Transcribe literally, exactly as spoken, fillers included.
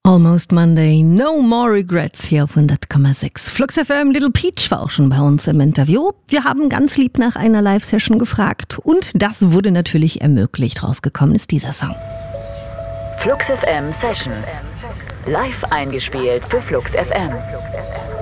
Almost Monday, no more regrets hier auf hundert Komma sechs. Flux F M, Little Peach war auch schon bei uns im Interview. Wir haben ganz lieb nach einer Live-Session gefragt und das wurde natürlich ermöglicht. Rausgekommen ist dieser Song. Flux F M Sessions. Live eingespielt für Flux F M.